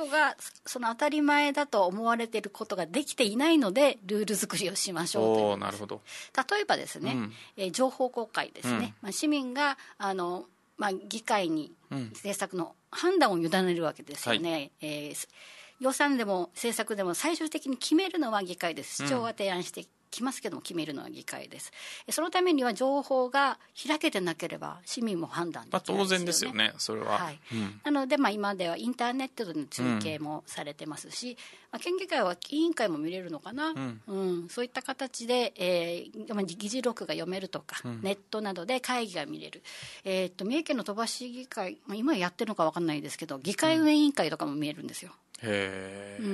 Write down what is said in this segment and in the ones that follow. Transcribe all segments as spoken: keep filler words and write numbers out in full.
人がその当たり前だと思われていることができていないのでルール作りをしましょうという。 おー、なるほど。 例えばですね、うんえー、情報公開ですね、うんまあ、市民があの、まあ、議会に政策の判断を委ねるわけですよね、はいえー、予算でも政策でも最終的に決めるのは議会です。市長は提案してきますけども決めるのは議会です。そのためには情報が開けてなければ市民も判断できないですよね。 まあ、当然ですよねそれは、 はいうん、なので、まあ、今ではインターネットでの中継もされてますし、うんまあ、県議会は委員会も見れるのかな、うんうん、そういった形で、えー、議事録が読めるとか、うん、ネットなどで会議が見れる、えー、っと三重県の鳥羽市議会、まあ、今やってるのか分かんないですけど議会運営委員会とかも見えるんですよ、 うん、へえ、うん、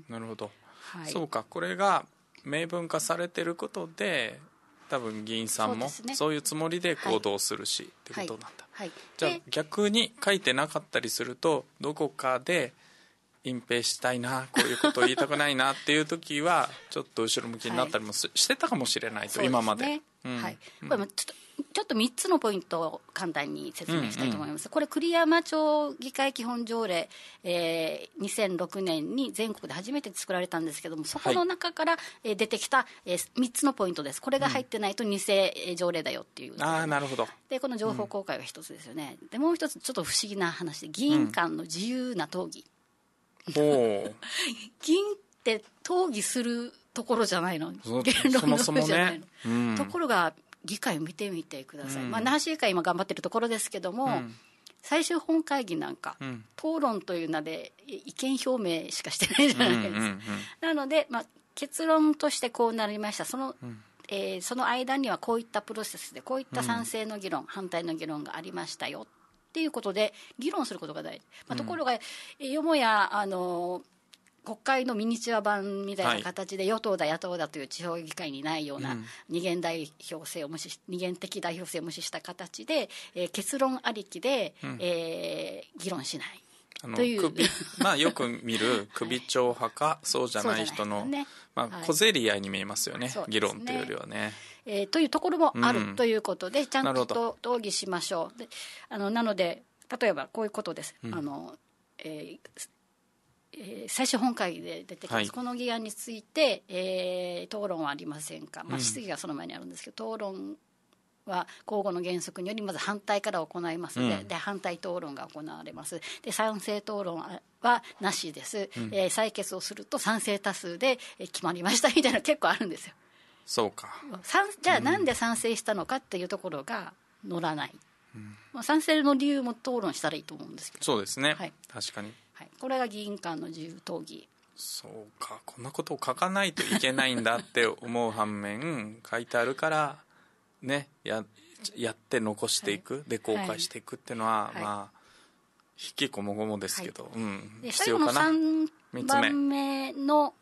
なるほど、はい、そうかこれが明文化されてることで多分議員さんもそう、ね、そういうつもりで行動するし、はい、ってことなんだ、はいはい、じゃあ逆に書いてなかったりするとどこかで隠蔽したいなこういうことを言いたくないなっていう時はちょっと後ろ向きになったりも し,、はい、してたかもしれないと、ね、今まで、うんはいうん、これもちょっとちょっとみっつのポイントを簡単に説明したいと思います、うんうん、これ栗山町議会基本条例、えー、にせんろくねんに全国で初めて作られたんですけどもそこの中から出てきたみっつのポイントです。これが入ってないと偽条例だよっていう、うん、あーなるほど。でこの情報公開が一つですよね、うん、でもう一つちょっと不思議な話で議員間の自由な討議、うん、議員って討議するところじゃないの、言論のところじゃないの、そもそもねうん、ところが議会を見てみてください、うんまあ、那覇市議会今頑張ってるところですけども、うん、最終本会議なんか、うん、討論という名で意見表明しかしてないじゃないですか、うんうんうん、なので、まあ、結論としてこうなりました。その、うんえー、その間にはこういったプロセスでこういった賛成の議論、うん、反対の議論がありましたよっていうことで議論することが大事、まあ、ところが、うん、よもやあの国会のミニチュア版みたいな形で与党だ野党だという地方議会にないような二元代表制を無視し二元的代表制を無視した形で、えー、結論ありきで、うんえー、議論しないあのという首、まあ、よく見る首長派か、はい、そうじゃない人の、ねまあ、小競り合いに見えますよね、はい、議論というよりはね、 えー、というところもあるということで、うん、ちゃんと討議しましょう。であのなので例えばこういうことです、うんあのえーえー、最終本会議で出てきます、はい、この議案について、えー、討論はありませんか、まあ、質疑がその前にあるんですけど、うん、討論は公募の原則によりまず反対から行いますので、うん、で反対討論が行われます。で賛成討論はなしです、うんえー、採決をすると賛成多数で決まりましたみたいな結構あるんですよ。 そうか。 じゃあなんで賛成したのかっていうところが載らない、うんまあ、賛成の理由も討論したらいいと思うんですけど。 そうですね、はい、確かに、 はい、これが議員間の自由討議。 そうかこんなことを書かないといけないんだって思う反面書いてあるからね や, やって残していく、はい、で公開していくっていうのは、はい、まあ引きこもごもですけど、はいうん、 で必要かな。最後のさんばんめの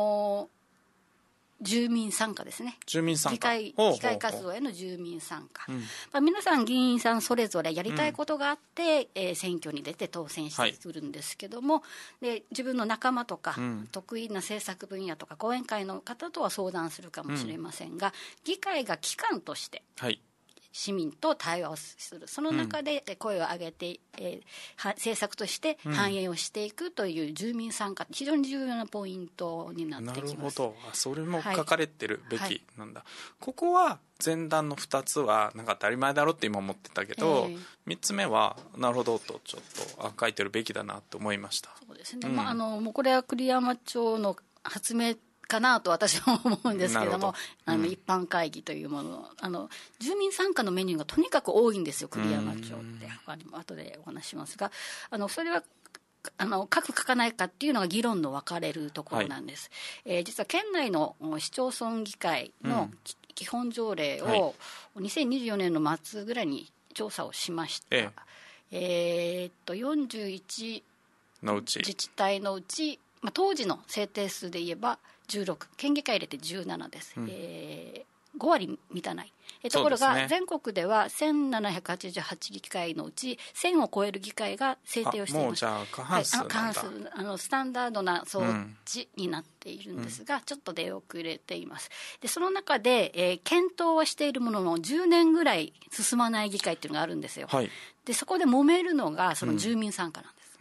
住民参加ですね。 住民参加。 議会、議会活動への住民参加。うんまあ、皆さん議員さんそれぞれやりたいことがあって、うんえー、選挙に出て当選してくるんですけども、はい、で自分の仲間とか、うん、得意な政策分野とか講演会の方とは相談するかもしれませんが、うん、議会が機関として、はい市民と対話をする。その中で声を上げて、うんえー、政策として反映をしていくという住民参加、非常に重要なポイントになってきます。 なるほど。あ、それも書かれてるべきなんだ、はいはい、ここは前段のふたつはなんか当たり前だろって今思ってたけど、えー、みっつめはなるほどとちょっとあ書いてるべきだなと思いました。 そうですね、うんまあ、あのもうこれは栗山町の発明かなと私は思うんですけども、あの、うん、一般会議というもの、あの住民参加のメニューがとにかく多いんですよ、栗山町って。他にも後でお話しますが、あのそれはあの書く書かないかっていうのが議論の分かれるところなんです、はいえー、実は県内の市町村議会の基本条例をにせんにじゅうよねんの末ぐらいに調査をしました、えええー、っとよんじゅういちのうち自治体のうち、まあ、当時の制定数で言えばじゅうろく、県議会入れてじゅうななです、うんえー、ごわり満たない。えところが、ね、全国ではせんななひゃくはちじゅうはち議会のうちせんを超える議会が制定をしています。 もうじゃあ過半数なんだ、はい、あの過半数あのスタンダードな装置になっているんですが、うん、ちょっと出遅れています。でその中で、えー、検討はしているもののじゅうねんぐらい進まない議会っていうのがあるんですよ、はい、でそこで揉めるのがその住民参加なんです、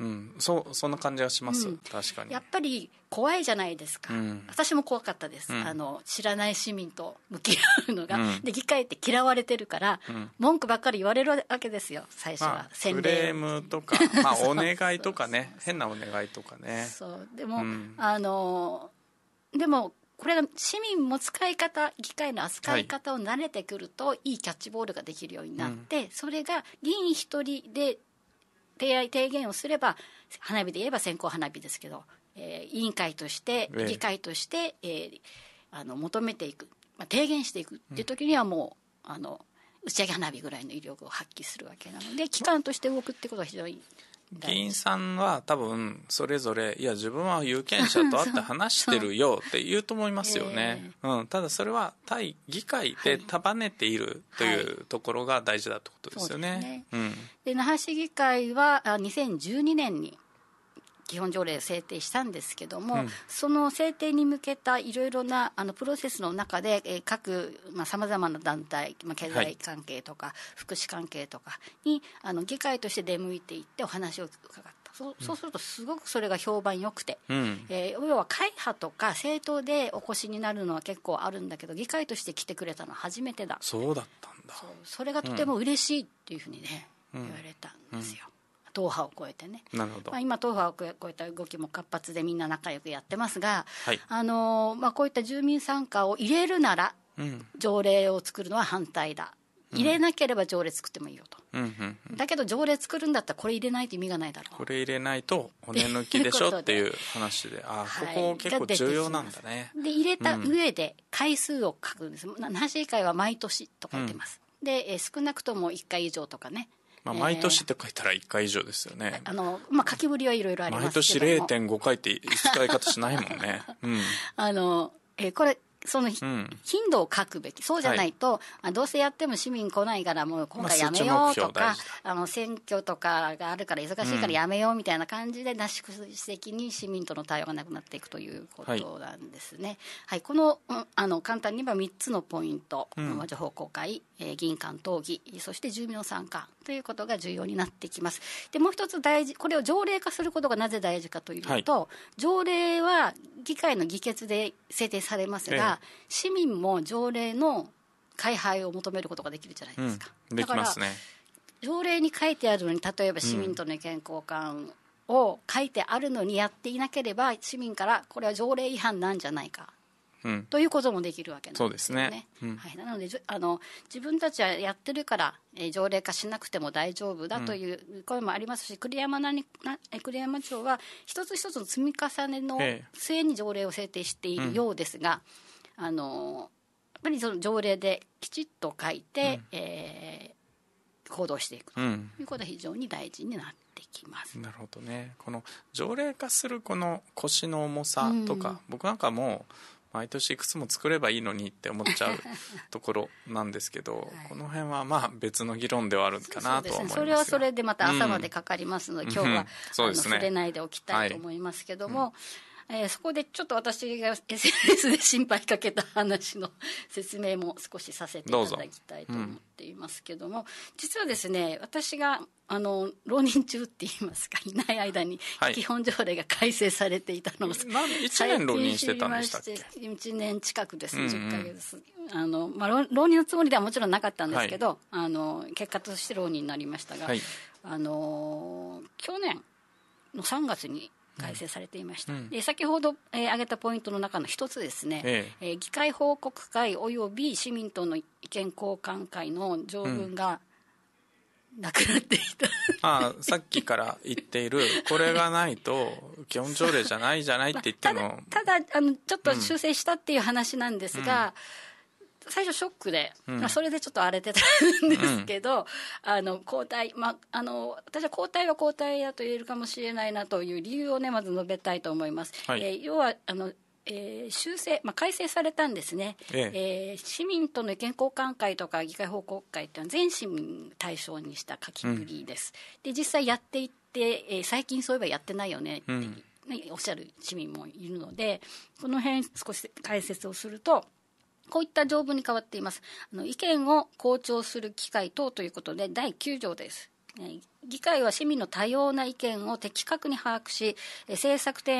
うん、そうそんな感じがします、うん、確かに。 やっぱり怖いじゃないですか、うん、私も怖かったです、うん、あの知らない市民と向き合うのが、うん、で議会って嫌われてるから、うん、文句ばっかり言われるわけですよ最初は、まあ、 クレームとか、まあ、お願いとかね変なお願いとかね。 そうでも、うん、あのでもこれが市民も使い方議会の扱い方を慣れてくると、はい、いいキャッチボールができるようになって、うん、それが議員一人で提提言をすれば花火で言えば線香花火ですけど、えー、委員会として議会として、えー、あの求めていく、まあ、提言していくっていう時にはもう、うん、あの打ち上げ花火ぐらいの威力を発揮するわけなので機関として動くってことは非常に議員さんは多分それぞれいや自分は有権者と会って話してるよって言うと思いますよね、えーうん、ただそれは対議会で束ねているというところが大事だってことですよね、はいはいねうん、 で那覇市議会はにせんじゅうにねんに基本条例を制定したんですけども、うん、その制定に向けたいろいろなあのプロセスの中で、えー、各さまざ、まな団体、まあ、経済関係とか、はい、福祉関係とかにあの議会として出向いていってお話を伺った。そ う, そうするとすごくそれが評判良くて、うんえー、要は会派とか政党でお越しになるのは結構あるんだけど議会として来てくれたのは初めてだ。 そうだったんだ。 そ, それがとても嬉しいっていうふうにね、うん、言われたんですよ、うん党派を超えてね。 なるほど、 まあ、今党派を超えた動きも活発でみんな仲良くやってますが、はいあのまあ、こういった住民参加を入れるなら、うん、条例を作るのは反対だ、入れなければ条例作ってもいいよと、うんうんうん、だけど条例作るんだったらこれ入れないと意味がないだろう、 これ入れないと骨抜きでしょっていう話であ、はい、ここ結構重要なんだね。 で入れた上で回数を書くんです、うん、那覇市議会は毎年と書いてます、うん、で少なくともいっかい以上とかね、 まあ、毎年って書いたらいっかい以上ですよね、 えーあのまあ、書きぶりはいろいろありますけども毎年 れいてんご 回って使い方しないもんね、うん、 あの、えー、これその、うん、頻度を書くべき、そうじゃないと、はい、どうせやっても市民来ないからもう今回やめようとか、まあ、あの選挙とかがあるから忙しいからやめようみたいな感じでなし的に市民との対話がなくなっていくということなんですね、はいはい、この、あの簡単に言えばみっつのポイント、うん、情報公開、えー、議員間討議、そして住民の参加ということが重要になってきます。でもう一つ大事、これを条例化することがなぜ大事かというと、はい、条例は議会の議決で制定されますが、ええ市民も条例の改廃を求めることができるじゃないですか、 うん、できますね。 だから条例に書いてあるのに例えば市民との意見交換を書いてあるのにやっていなければ市民からこれは条例違反なんじゃないか、うん、ということもできるわけなんですよね。そうですね、うんはい、なのであの自分たちはやってるから、えー、条例化しなくても大丈夫だという声もありますし、うん、栗山なにな栗山町は一つ一つの積み重ねの末に条例を制定しているようですが、うん、あのやっぱりその条例できちっと書いて、うんえー、行動していくということは非常に大事になってきます、 うん、なるほどね。この条例化するこの腰の重さとか、うん、僕なんかもう毎年いくつも作ればいいのにって思っちゃうところなんですけど、はい、この辺はまあ別の議論ではあるかなとは思いますが、 そうですね、 それはそれでまた朝までかかりますので、うん、今日は、うんあの触れないでおきたいと思いますけども、はいえー、そこでちょっと私が エスエヌエス で心配かけた話の説明も少しさせていただきたいと思っていますけども、うん、実はですね私があの浪人中って言いますかいない間に基本条例が改正されていたのを、 はい、いちねん浪人してたんでしたっけ。 いちねん近くですね、じゅっかげつ、あのまあ、浪人のつもりではもちろんなかったんですけど、はい、あの結果として浪人になりましたが、はい、あの去年のさんがつに改正されていました、うん、で先ほど、えー、挙げたポイントの中の一つですね、えええー、議会報告会および市民との意見交換会の条文がなくなっていた、うん、 ああさっきから言っているこれがないと基本条例じゃないじゃないって言ってもただ、ただあのちょっと修正したっていう話なんですが、うん最初ショックで、うんまあ、それでちょっと荒れてたんですけど、うん、あの交代、まあ、あの私は交代は交代だと言えるかもしれないなという理由をねまず述べたいと思います、はいえー、要はあの、えー、修正、まあ、改正されたんですね、えええー、市民との意見交換会とか議会報告会というのは全市民対象にした書きぶりです、うん、で実際やっていって、えー、最近そういえばやってないよねって、うんね、おっしゃる市民もいるのでこの辺少し解説をするとこういった条文に変わっています。あの意見を公聴する機会等ということでだいきゅう条です。 議会は市民の多様な意見を的確に把握し政策提